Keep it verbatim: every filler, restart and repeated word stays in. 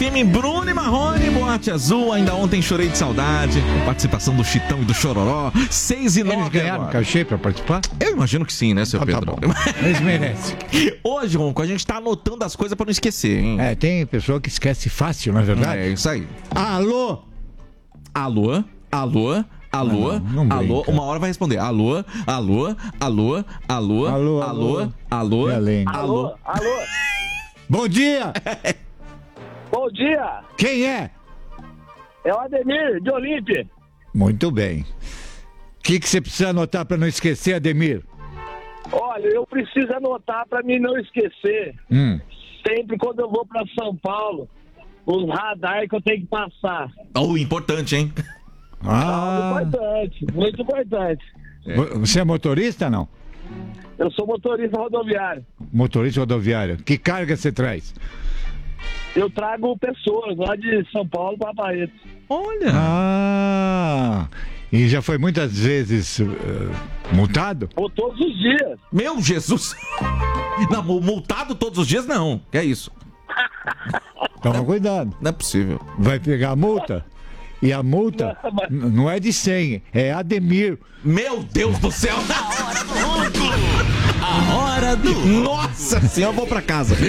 time Bruno e Marrone, Boate Azul. Ainda ontem chorei de saudade. Participação do Chitão e do Chororó. seis e nove. Eles ganharam agora. cachê pra participar? Eu imagino que sim, né, seu Ah, tá Pedro? bom. Eles merecem. Hoje, Ronco, a gente tá anotando as coisas pra não esquecer, hein? É, tem pessoa que esquece fácil, na verdade. É isso aí. Alô? Alô? Alô? Alô? Não, não alô? brinca. Uma hora vai responder. Alô? Alô? Alô? Alô? Alô, Alô? alô. Alô? E além? Alô? Alô? Bom dia! Bom dia! Quem é? É o Ademir, de Olímpia. Muito bem. O que, que você precisa anotar pra não esquecer, Ademir? Olha, eu preciso anotar para mim não esquecer. Hum. Sempre quando eu vou para São Paulo, os radar que eu tenho que passar. Oh, importante, hein? Ah, Muito importante, muito importante. você é motorista ou não? Eu sou motorista rodoviário. Motorista rodoviário. Que carga você traz? Eu trago pessoas lá de São Paulo para Barretos. Olha. Ah, e já foi muitas vezes uh, multado? Ou todos os dias. Meu Jesus. Não, multado todos os dias, não. Que é isso? Toma cuidado. Não é possível. Vai pegar a multa? E a multa n- não é de cem, é Ademir. Meu Deus do céu. A hora do Nossa senhora, eu vou pra casa.